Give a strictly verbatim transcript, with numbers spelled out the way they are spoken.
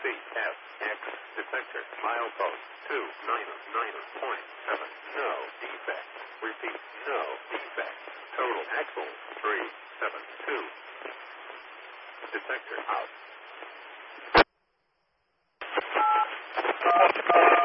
C F X detector milepost two nine nine point seven. No defect. Repeat, no defect. Total axle three seven two. Detector out.